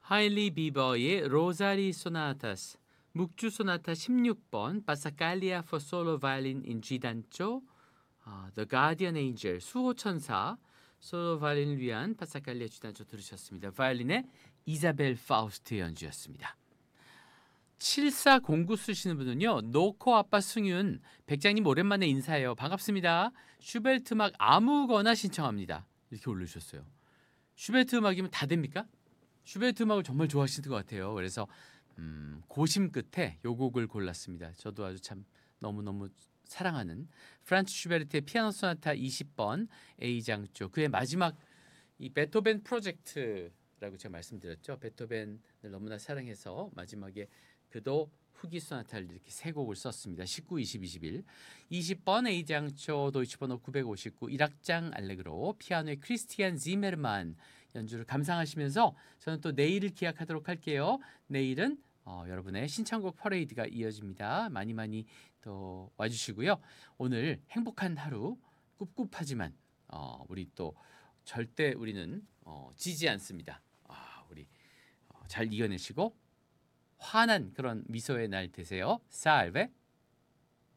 하일리 비버의 로자리 소나타스, 묵주 소나타 16번, 파사칼리아 for solo violin in G 단조, The Guardian Angel, 수호천사, 솔로 바이올린을 위한 파사칼리아 G 단조 들으셨습니다. 바이올린의 이자벨 파우스트 연주였습니다. 7409 쓰시는 분은요. 노코 아빠 승윤, 백장님 오랜만에 인사해요. 반갑습니다. 슈베르트 음악 아무거나 신청합니다. 이렇게 올려주셨어요. 슈베르트 음악이면 다 됩니까? 슈베르트 음악을 정말 좋아하시는 것 같아요. 그래서 고심 끝에 요 곡을 골랐습니다. 저도 아주 참 너무너무 사랑하는 프란츠 슈베르트의 피아노 소나타 20번 A장조, 그의 마지막 이 베토벤 프로젝트라고 제가 말씀드렸죠. 베토벤을 너무나 사랑해서 마지막에 그도 후기 소나타를 이렇게 세 곡을 썼습니다. 19, 20, 21. 20번 A장조 도이치번호 959 1악장 알레그로 피아노의 크리스티안 지메르만 연주를 감상하시면서 저는 또 내일을 기약하도록 할게요. 내일은 여러분의 신청곡 퍼레이드가 이어집니다. 많이 많이 또 와주시고요. 오늘 행복한 하루, 꿉꿉하지만 우리 또 절대 우리는 지지 않습니다. 우리 잘 이겨내시고 환한 그런 미소의 날 되세요. 살베.